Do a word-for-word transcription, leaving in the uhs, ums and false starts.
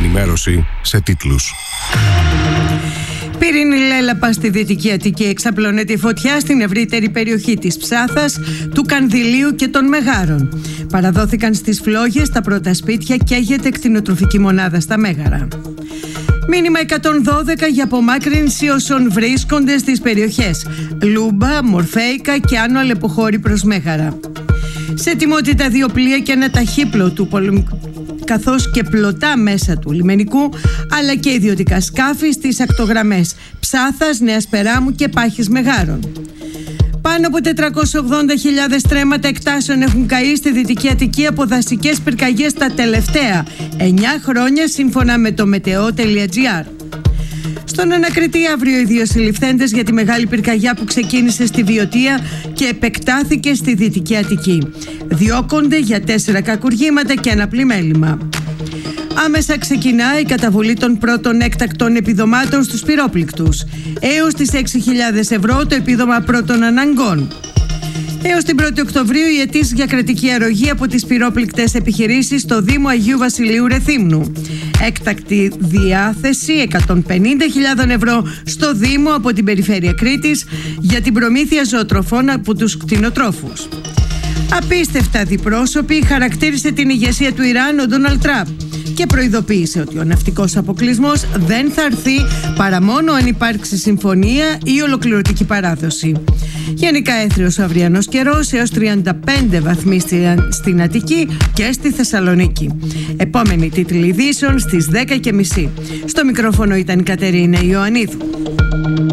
ενημέρωση σε τίτλους. Πυρήνη λέλαπα στη Δυτική Αττική. Εξαπλώνεται η φωτιά στην ευρύτερη περιοχή της Ψάθας, του Κανδυλίου και των Μεγάρων. Παραδόθηκαν στις φλόγες τα πρώτα σπίτια, καίγεται κτηνοτροφική μονάδα στα Μέγαρα. Μήνυμα εκατόν δώδεκα για απομάκρυνση όσων βρίσκονται στις περιοχές Λούμπα, Μορφέικα και Άνω Αλεποχώρη προς Μέγαρα. Σε ετοιμότητα δύο πλοία και ένα ταχύπλο του πολεμικού, καθώς και πλωτά μέσα του λιμενικού, αλλά και ιδιωτικά σκάφη στις ακτογραμμές Ψάθας, Νέας Περάμου και Πάχης Μεγάρων. Πάνω από τετρακόσιες ογδόντα χιλιάδες στρέμματα εκτάσεων έχουν καεί στη Δυτική Αττική από δασικές πυρκαγιές τα τελευταία εννιά χρόνια, σύμφωνα με το μετεό.gr. Στον ανακριτή αύριο οι δύο συλληφθέντες για τη μεγάλη πυρκαγιά που ξεκίνησε στη Βιωτία και επεκτάθηκε στη Δυτική Αττική. Διώκονται για τέσσερα κακουργήματα και ένα πλημέλημα. Άμεσα ξεκινά η καταβολή των πρώτων έκτακτων επιδομάτων στους πυρόπληκτους. Έως τις έξι χιλιάδες ευρώ το επίδομα πρώτων αναγκών. Έως την πρώτη Οκτωβρίου οι αιτήσεις για κρατική αρρωγή από τις πυρόπληκτες επιχειρήσεις στο Δήμο Αγίου Βασιλείου Ρεθύμνου. Έκτακτη διάθεση εκατόν πενήντα χιλιάδες ευρώ στο Δήμο από την Περιφέρεια Κρήτης για την προμήθεια ζωοτροφών από τους κτηνοτρόφους. Απίστευτα διπρόσωποι χαρακτήρισε την ηγεσία του Ιράν ο Ντόναλντ Τραμπ και προειδοποίησε ότι ο ναυτικός αποκλεισμός δεν θα έρθει παρά μόνο αν υπάρξει συμφωνία ή ολοκληρωτική παράδοση. Γενικά έθριος ο αυριανός καιρός έως τριάντα πέντε βαθμοί στην Αττική και στη Θεσσαλονίκη. Επόμενη τίτλη ειδήσεων στις δέκα και μισή. Στο μικρόφωνο ήταν η Κατερίνα Ιωαννίδου.